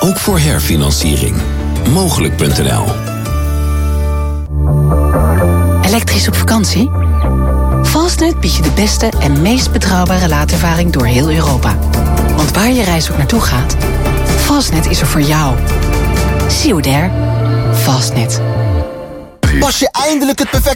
Ook voor herfinanciering. Mogelijk.nl. Elektrisch op vakantie? Fastnet biedt je de beste en meest betrouwbare laadervaring door heel Europa. Want waar je reis ook naartoe gaat, Fastnet is er voor jou. See you there. Fastnet. Pas je eindelijk het perfecte